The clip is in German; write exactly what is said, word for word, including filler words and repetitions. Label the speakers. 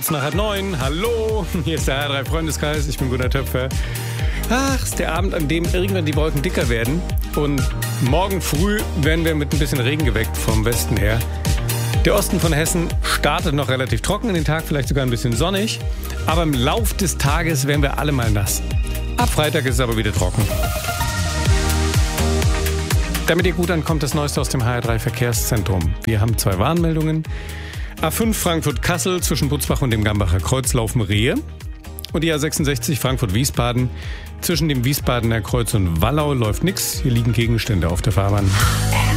Speaker 1: kurz nach halb neun. Hallo, hier ist der H R drei Freundeskreis. Ich bin Gunnar Töpfer. Ach, ist der Abend, an dem irgendwann die Wolken dicker werden. Und morgen früh werden wir mit ein bisschen Regen geweckt vom Westen her. Der Osten von Hessen startet noch relativ trocken, in den Tag vielleicht sogar ein bisschen sonnig. Aber im Lauf des Tages werden wir alle mal nass. Ab Freitag ist es aber wieder trocken. Damit ihr gut ankommt, das Neueste aus dem H R drei Verkehrszentrum. Wir haben zwei Warnmeldungen. A fünf Frankfurt-Kassel zwischen Butzbach und dem Gambacher Kreuz laufen Rehe. Und die A sechsundsechzig Frankfurt-Wiesbaden zwischen dem Wiesbadener Kreuz und Wallau läuft nichts. Hier liegen Gegenstände auf der Fahrbahn.